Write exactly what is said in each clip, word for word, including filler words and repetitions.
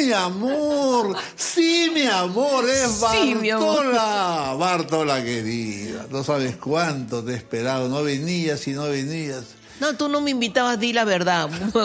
mi amor, sí, mi amor, es Sí, mi amor. Bartola. Bartola querida, no sabes cuánto te he esperado, no venías y no venías. No, tú no me invitabas, di la verdad.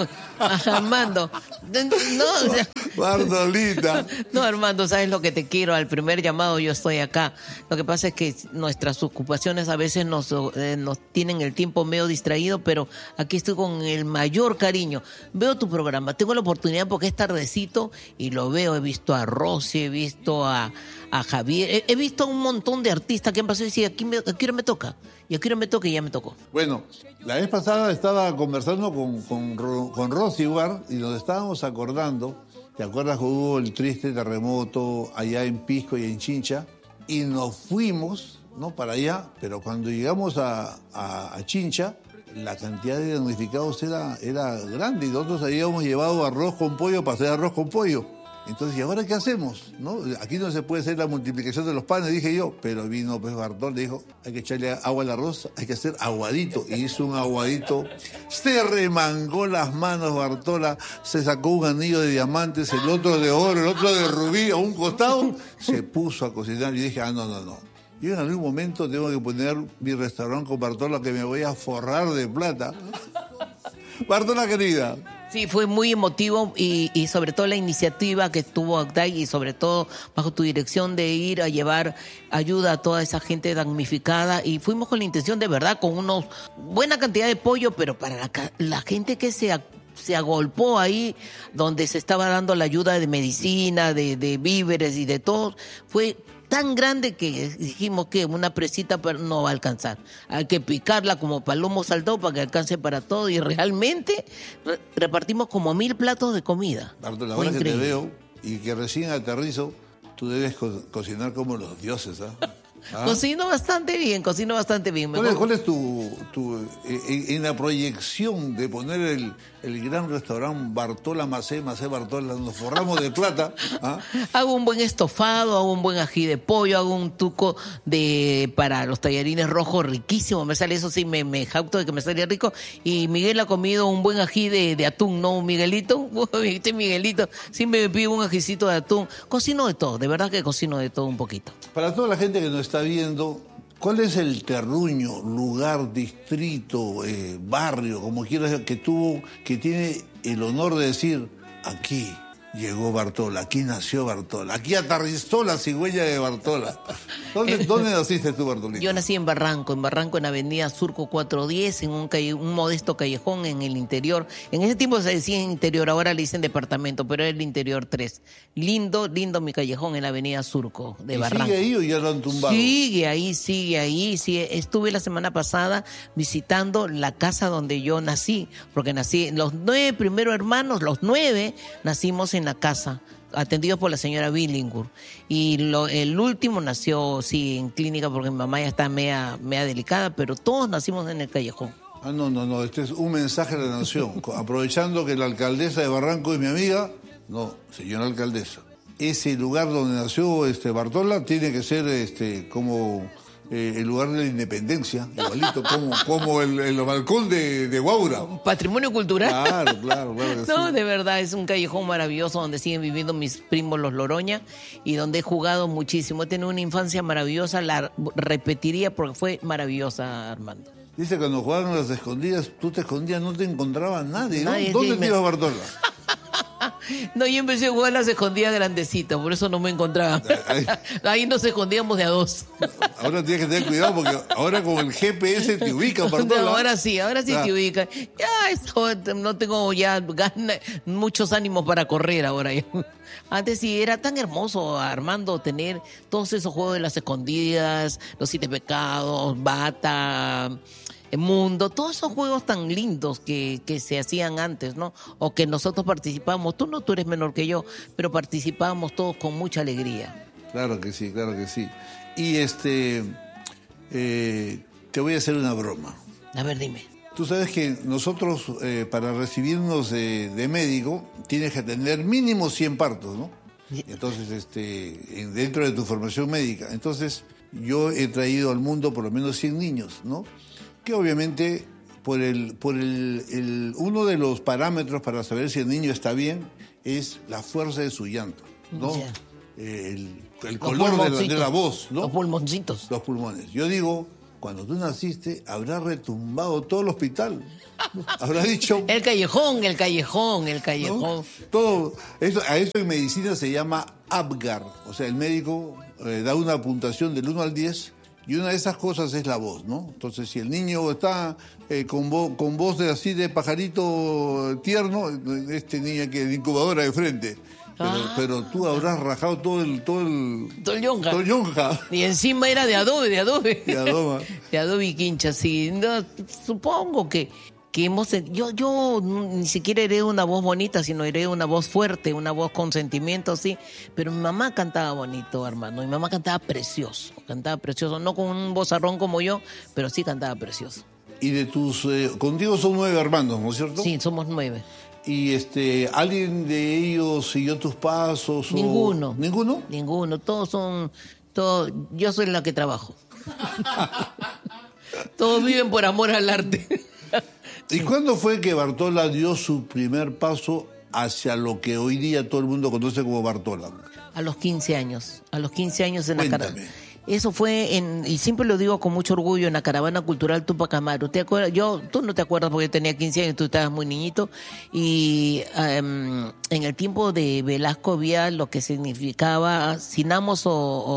Armando. No, o sea, Bartolita. no, Armando, sabes lo que te quiero. Al primer llamado yo estoy acá. Lo que pasa es que nuestras ocupaciones a veces nos, eh, nos tienen el tiempo medio distraído, pero aquí estoy con el mayor cariño. Veo tu programa, tengo la oportunidad porque es tardecito y lo veo. He visto a Rosy, he visto a, a Javier, he, he visto a un montón de artistas que han pasado y dicen, aquí, me, aquí no me toca. Y aquí no me toca y ya me tocó. Bueno, la vez pasada estaba conversando con, con, con Rosy Iguar y nos estábamos acordando, ¿te acuerdas que hubo el triste terremoto allá en Pisco y en Chincha? Y nos fuimos, ¿no?, para allá, pero cuando llegamos a, a, a Chincha, la cantidad de damnificados era, era grande y nosotros habíamos llevado arroz con pollo para hacer arroz con pollo. Entonces, ¿y ahora qué hacemos? ¿No? Aquí no se puede hacer la multiplicación de los panes, dije yo, pero vino pues Bartol, le dijo, hay que echarle agua al arroz, hay que hacer aguadito. Y hizo un aguadito, se remangó las manos Bartola, se sacó un anillo de diamantes, el otro de oro, el otro de rubí, a un costado, se puso a cocinar y dije, ah, no, no, no. Yo en algún momento tengo que poner mi restaurante con Bartola que me voy a forrar de plata. Bartola querida. Sí, fue muy emotivo y, y sobre todo la iniciativa que tuvo Agday y sobre todo bajo tu dirección de ir a llevar ayuda a toda esa gente damnificada y fuimos con la intención de verdad, con una buena cantidad de pollo, pero para la, la gente que se se agolpó ahí donde se estaba dando la ayuda de medicina, de, de víveres y de todo, fue tan grande que dijimos que una presita no va a alcanzar. Hay que picarla como palomo saltado para que alcance para todo y realmente re- repartimos como mil platos de comida. Bartola, Fue ahora que te increíble. veo y que recién aterrizo, tú debes co- cocinar como los dioses, ¿ah? ¿Ah? Cocino bastante bien, cocino bastante bien. ¿Cuál es, Mejor- cuál es tu, tu eh, en, en la proyección de poner el, el gran restaurante Bartola Macé, Macé Bartola, nos forramos de plata? ¿Ah? Hago un buen estofado, hago un buen ají de pollo, hago un tuco de para los tallarines rojos riquísimo. Me sale eso, sí, me, me jacto de que me sale rico. Y Miguel ha comido un buen ají de, de atún, ¿no? Un Miguelito, este Miguelito, siempre me pide un ajicito de atún. Cocino de todo, de verdad que cocino de todo un poquito. Para toda la gente que nos está viendo, ¿cuál es el terruño, lugar, distrito, eh, barrio, como quieras, que tuvo, que tiene el honor de decir, aquí llegó Bartola, aquí nació Bartola, aquí aterrizó la cigüeña de Bartola? ¿Dónde, ¿dónde naciste tú, Bartolita? Yo nací en Barranco, en Barranco, en Avenida Surco cuatrocientos diez, en un, calle, un modesto callejón en el interior. En ese tiempo se decía interior, ahora le dicen departamento, pero es el interior tres. Lindo, lindo mi callejón en la Avenida Surco de ¿Y Barranco. sigue ahí o ya lo han tumbado? Sigue ahí, sigue ahí. Sí, estuve la semana pasada visitando la casa donde yo nací, porque nací, los nueve primeros hermanos, los nueve, nacimos en la casa, atendidos por la señora Billingur. Y lo, el último nació, sí, en clínica, porque mi mamá ya está media, media delicada, pero todos nacimos en el callejón. Ah, no, no, no, este es un mensaje a la nación. Aprovechando que la alcaldesa de Barranco es mi amiga, no, señora alcaldesa, ese lugar donde nació este Bartola tiene que ser este como eh, el lugar de la independencia, igualito, como, como el, el balcón de, de Guaura. Patrimonio cultural. Claro, claro, claro que No, sí. de verdad, es un callejón maravilloso donde siguen viviendo mis primos los Loroña y donde he jugado muchísimo. He tenido una infancia maravillosa, la repetiría porque fue maravillosa, Armando. Dice que cuando jugaban a las escondidas, tú te escondías, no te encontraba nadie, ¿no? Nadie, ¿Dónde sí, te me- ibas, Bartola? No, yo empecé a jugar las escondidas grandecitas, por eso no me encontraban. Ahí nos escondíamos de a dos. Ahora tienes que tener cuidado porque ahora con el G P S te ubican, Bartola. Ahora sí, ahora sí Ah. te ubican. Ya, eso, no tengo ya gana- muchos ánimos para correr ahora. ya. Antes sí era tan hermoso, Armando, tener todos esos juegos de las escondidas, los siete pecados, bata, el mundo, todos esos juegos tan lindos que, que se hacían antes, ¿no? O que nosotros participábamos. Tú no, tú eres menor que yo, pero participábamos todos con mucha alegría. Claro que sí, claro que sí. Y este, eh, te voy a hacer una broma. A ver, dime. Tú sabes que nosotros, eh, para recibirnos de, de médico, tienes que tener mínimo cien partos, ¿no? Entonces, este, en- dentro de tu formación médica. Entonces, yo he traído al mundo por lo menos cien niños, ¿no? Que obviamente por el, por el, el, uno de los parámetros para saber si el niño está bien es la fuerza de su llanto, ¿no? Yeah. El, el color de la, de la voz, ¿no? Los pulmoncitos. Los pulmones. Yo digo, cuando tú naciste, habrá retumbado todo el hospital. Habrá dicho... El callejón, el callejón, el callejón. ¿no? Todo, eso, a eso en medicina se llama Apgar. O sea, el médico eh, da una puntuación del uno al diez y una de esas cosas es la voz, ¿no? Entonces, si el niño está eh, con, vo, con voz de, así de pajarito tierno, este niño que es de incubadora de frente. Pero, ah. pero tú habrás rajado todo el... Todo el, todo el yonja. Todo el yonja. Y encima era de adobe, de adobe. De adobe. De adobe y quincha, sí. No, supongo que, que hemos... Yo, yo ni siquiera heredé una voz bonita, sino heredé una voz fuerte, una voz con sentimiento, sí. Pero mi mamá cantaba bonito, hermano. Mi mamá cantaba precioso. Cantaba precioso. No con un vozarrón como yo, pero sí cantaba precioso. Y de tus... Eh, contigo son nueve hermanos, ¿no es cierto? Sí, somos nueve. ¿Y este, alguien de ellos siguió tus pasos? Ninguno. O... ¿Ninguno? Ninguno. Todos son... Todos... Yo soy la que trabajo. Todos viven por amor al arte. ¿Y cuándo fue que Bartola dio su primer paso hacia lo que hoy día todo el mundo conoce como Bartola? A los quince años. A los quince años en la cara. Cuéntame. Eso fue en, y siempre lo digo con mucho orgullo, en la Caravana Cultural Tupac Amaru. ¿Te acuerdas? Yo, tú no te acuerdas porque yo tenía quince años, tú estabas muy niñito. Y um, en el tiempo de Velasco había lo que significaba Sinamos o,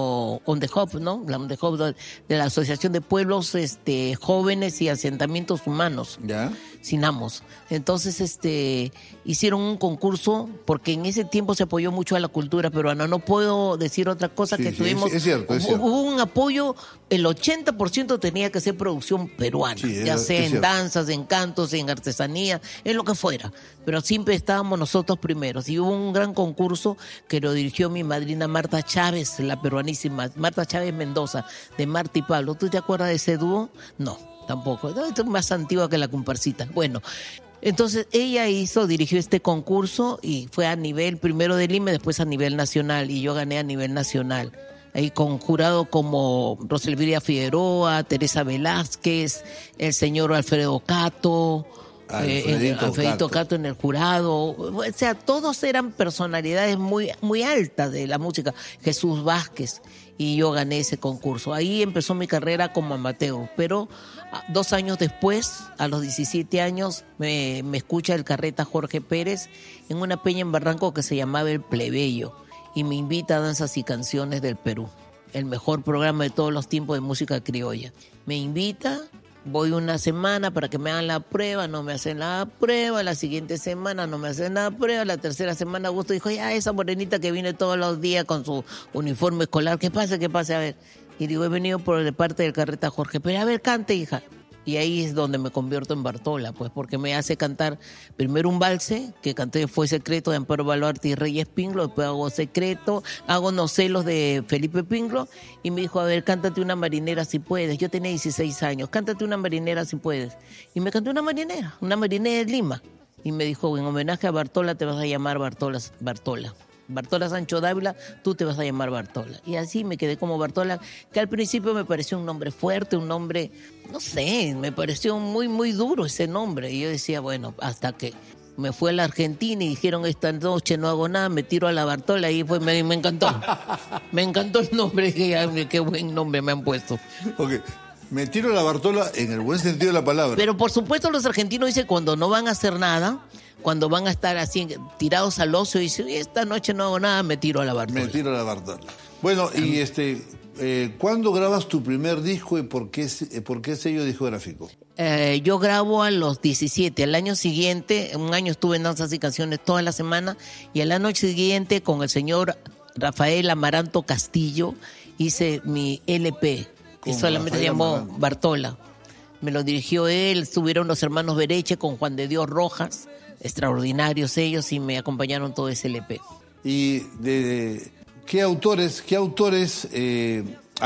o On the Hop, ¿no? La On the Hop de, de la Asociación de Pueblos este, Jóvenes y Asentamientos Humanos. ¿Ya? Sinamos. Entonces, este, hicieron un concurso porque en ese tiempo se apoyó mucho a la cultura peruana. No puedo decir otra cosa sí, que sí, tuvimos. Es, es cierto, es cierto. Hubo un apoyo, el ochenta por ciento tenía que ser producción peruana, sí, ya es, sea es en cierto. danzas, en cantos, en artesanía, en lo que fuera. Pero siempre estábamos nosotros primeros. Y hubo un gran concurso que lo dirigió mi madrina Marta Chávez, la peruanísima, Marta Chávez Mendoza, de Marta y Pablo. ¿Tú te acuerdas de ese dúo? No, tampoco. Esto es más antigua que la comparsita. Bueno, entonces ella hizo, dirigió este concurso y fue a nivel primero de Lima y después a nivel nacional. Y yo gané a nivel nacional. Ahí con jurado como Roselviria Figueroa, Teresa Velázquez, el señor Alfredo Cato, Alfredito, eh, Alfredito Cato. Cato en el jurado. O sea, todos eran personalidades muy, muy altas de la música. Jesús Vázquez. Y yo gané ese concurso. Ahí empezó mi carrera como amateur. Pero dos años después, a los diecisiete años, me, me escucha el carreta Jorge Pérez en una peña en Barranco que se llamaba El Plebeyo. Y me invita a Danzas y Canciones del Perú, el mejor programa de todos los tiempos de música criolla. Me invita, voy una semana para que me hagan la prueba, no me hacen la prueba, la siguiente semana no me hacen la prueba, la tercera semana Augusto dijo, ya esa morenita que viene todos los días con su uniforme escolar, ¿qué pasa? ¿Qué pasa? A ver, y digo, he venido por de parte del carreta Jorge, pero a ver, cante, hija. Y ahí es donde me convierto en Bartola, pues porque me hace cantar primero un valse, que canté Fue Secreto de Amparo Baluarte y Reyes Pinglo, después hago Secreto, hago No Celos de Felipe Pinglo, y me dijo, a ver, cántate una marinera si puedes. Yo tenía dieciséis años, cántate una marinera si puedes. Y me canté una marinera, una marinera de Lima. Y me dijo, en homenaje a Bartola te vas a llamar Bartola, Bartola. Bartola Sancho Dávila, tú te vas a llamar Bartola. Y así me quedé como Bartola, que al principio me pareció un nombre fuerte, un nombre, no sé, me pareció muy, muy duro ese nombre. Y yo decía, bueno, hasta que me fui a la Argentina y dijeron, esta noche no hago nada, me tiro a la Bartola y pues me, me encantó. Me encantó el nombre, qué, qué buen nombre me han puesto. Ok. Me tiro a la Bartola en el buen sentido de la palabra. Pero por supuesto los argentinos dicen cuando no van a hacer nada, cuando van a estar así tirados al ocio, y dicen, esta noche no hago nada, me tiro a la Bartola. Me tiro a la Bartola. Bueno, y este, eh, ¿cuándo grabas tu primer disco y por qué, por qué sello discográfico? Eh, yo grabo a los diecisiete. Al año siguiente, un año estuve en Danzas y Canciones toda la semana, y al año siguiente con el señor Rafael Amaranto Castillo hice mi L P. Y solamente se llamó Amaranto. Bartola. Me lo dirigió él, estuvieron los hermanos Bereche con Juan de Dios Rojas, extraordinarios ellos, y me acompañaron todo ese L P. ¿Y de, de qué autores, qué autores eh,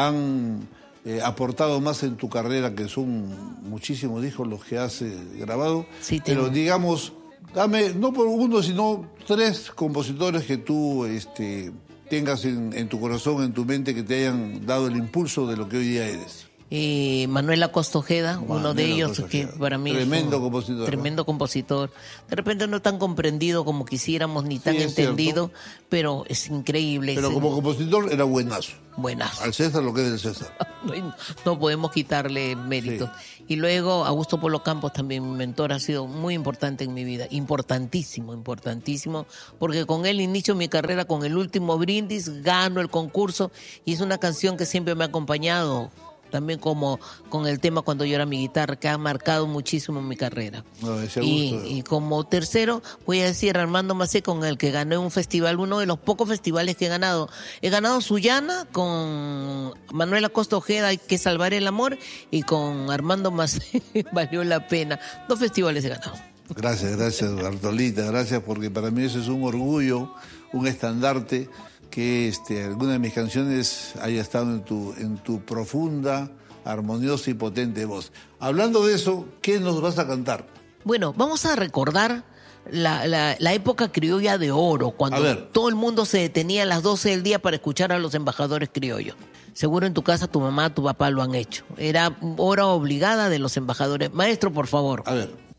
han eh, aportado más en tu carrera, que son muchísimos discos los que has eh, grabado? Sí, pero digamos, dame, no por uno, sino tres compositores que tú este, tengas en, en tu corazón, en tu mente, que te hayan dado el impulso de lo que hoy día eres. eh, Manuel Acosta Ojeda, Manuel uno de ellos Acosta que Ojeda. para mí Tremendo es un compositor, tremendo ¿no? compositor. De repente no tan comprendido como quisiéramos ni tan Sí, es entendido, cierto. pero es increíble. Pero es como compositor era buenazo. buenazo. Al César lo que es del César. No, no podemos quitarle mérito. Y luego Augusto Polo Campos, también mi mentor, ha sido muy importante en mi vida. Importantísimo, importantísimo. Porque con él inicio mi carrera con El Último Brindis, gano el concurso y es una canción que siempre me ha acompañado. También como con el tema Cuando llora mi guitarra, que ha marcado muchísimo mi carrera. No, ese y, gusto. y como tercero, voy a decir Armando Macé, con el que gané un festival, uno de los pocos festivales que he ganado. He ganado Sullana con Manuel Acosta Ojeda, que Salvar el Amor, y con Armando Macé, Valió la Pena. Dos festivales he ganado. Gracias, gracias, Bartolita, gracias, porque para mí eso es un orgullo, un estandarte, que este, alguna de mis canciones haya estado en tu, en tu profunda, armoniosa y potente voz. Hablando de eso, ¿qué nos vas a cantar? Bueno, vamos a recordar la, la, la época criolla de oro, cuando A ver. todo el mundo se detenía a las doce del día para escuchar a los embajadores criollos. Seguro en tu casa tu mamá, tu papá lo han hecho. Era hora obligada de los embajadores. Maestro, por favor. A ver.